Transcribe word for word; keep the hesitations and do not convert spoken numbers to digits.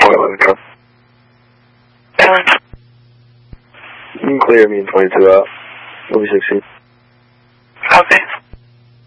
Electron. Uh, Clear, mean twenty-two out. We'll be sixteen.